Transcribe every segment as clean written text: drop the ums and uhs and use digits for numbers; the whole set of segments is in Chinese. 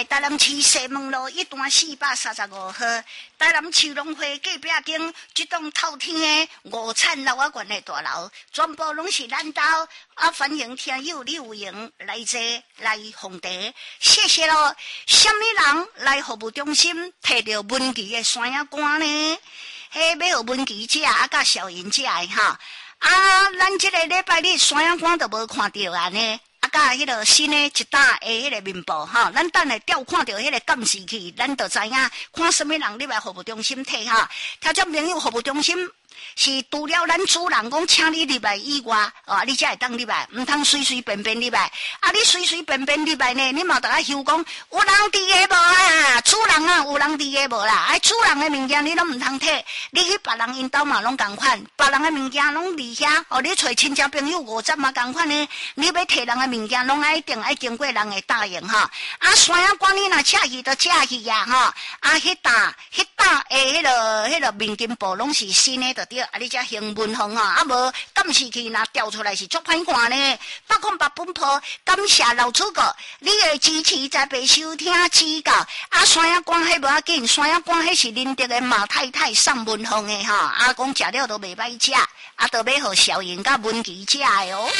台南市西门路1段435号，台南市农会隔壁间一栋透天的5层楼啊，悬的大楼，全部拢是咱家啊！欢迎听友你有闲来坐来奉茶，谢谢咯。什么人来服务中心摕到文具的山野干呢？迄要学文具食啊，甲小云食的哈啊！咱这个礼拜日山野干都无看到啊呢。甲迄个新的一打的迄个面部哈，咱等下调看到迄个监视器，咱就知影看什么人入来服务中心摕哈。听众朋友，服务中心是除了咱主人讲请你入来以外，哦，你才会当入来，唔通随随便便入来。啊，你随随便便入来呢，你嘛得爱休讲有人伫个无啊？主人啊，有人伫个无啦？哎，主人的物件你拢唔通摕，你去别人因兜嘛拢共款，别人的物件拢伫遐，哦，你找亲戚朋友50嘛共款呢？你要摕人的物件，拢爱一定爱经过人的答应哈。啊，山野管你若车去就车去呀哈。啊，迄搭的迄个民警部拢是新的，就对。啊，你遮行文风哈，啊无监视器若调出来是足歹看呢。808本坡，感谢老主角，你的支持才被收听指教。啊，山野管迄无要紧，山野管迄是恁得的马太太上文风的哈。啊，讲食了都袂歹食，啊，都要互小云甲文琪食的哦。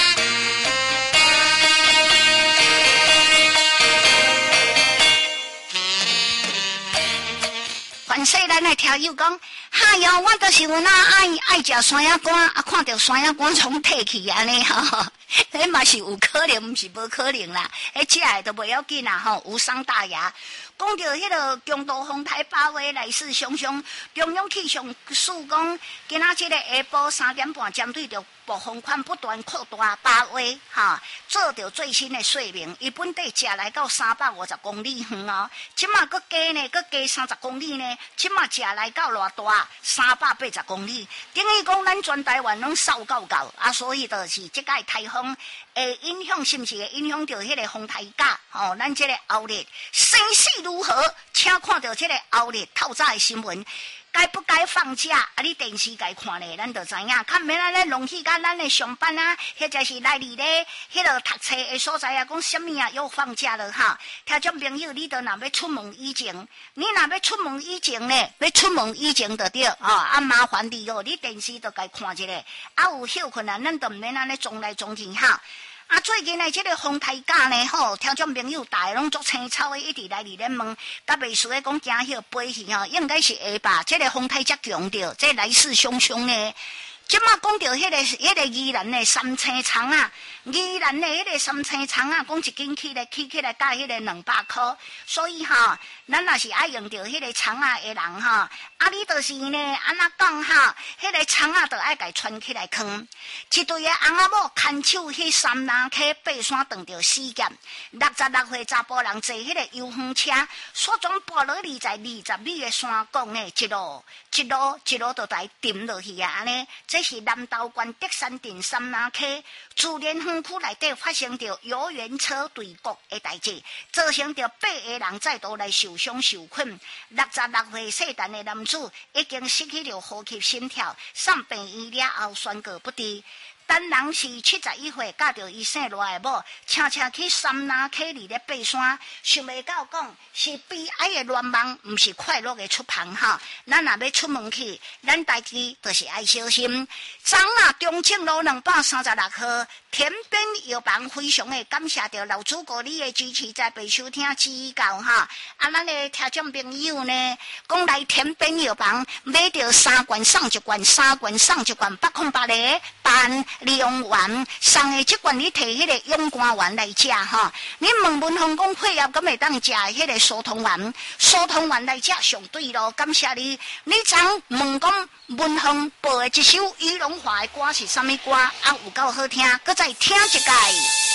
全世咱的听友讲，哎哟，我就是阮啊爱食山野干，啊看到山野干从摕去安尼吼，迄嘛是有可能，毋是无可能啦。迄食的都袂要紧啦吼，无伤大雅。讲到迄个强度风台8位来势汹汹，中央气象署讲，今仔这个下晡3点半，针对着暴风圈不断扩大8位哈，做着最新的说明。伊本地食来到350公里远哦，即马搁加呢，搁加30公里呢，即马食来到偌大380公里，等于讲咱全台湾拢扫到啊，所以就是即个台风会影响，是毋是会影响到迄个风台架？哦，咱这个后日生死如何？请看到这个后日透早的新闻。该不该放假？啊，你电视该看咧，咱就知影。看免咱咧容许甲咱咧上班啊，或者是来伫咧迄个读册的所在啊，讲什么啊又放假了哈。听众朋友，你都若要出门以前，你若要出门以前咧，要出门以前就对啊麻烦你哦，你电视都该看一下。啊，有休困啊，咱都毋免安尼撞来撞去哈。啊，最近的这个风台架呢，吼，听众朋友大家拢足青草的，一直来伫咧问，甲袂输咧讲惊迄飞去吼，应该是下吧？这个风台遮强着，这来势汹汹呢。即马讲到迄个宜兰的三青葱啊，宜兰的迄个三青葱啊，讲一斤起来加迄个200块，所以吼，咱若是爱用着迄个葱啊的人吼，啊你就是呢，安怎讲哈？迄个葱啊，就爱家串起来放。一对的翁仔某牵手去三南溪爬山，撞着死劫。66岁查甫人坐迄个油风车，所装跋落去20米的山岗呢，一路就来沉落去啊！安尼，这是南投县德山镇三南溪自然园区内底发生着游园车坠谷的代志，造成着8个人再度来受伤受困。66岁细陈的男子已经失去了呼吸心跳，送病院了后宣告不治。单人是71岁，嫁着伊姓罗的某，车去三南溪里咧爬山，想袂到讲是悲哀的乱梦，毋是快乐的出航哈。咱若要出门去，咱家己就是爱小心。昨啊，中正路236号田边药房非常的感谢着老主顾你的支持，在被收听指教哈。啊，咱的听众朋友呢，讲来田边药房买着3罐送1罐，3罐送1罐，808个办。利用丸送的这罐，你摕迄个勇肝丸来食哈。你问文峰讲配合敢会当食迄个疏通丸，疏通丸来食上对咯。感谢你。你昨问讲文峰播的一首于龙华的歌是啥物歌？啊，有够好听，搁再听一届。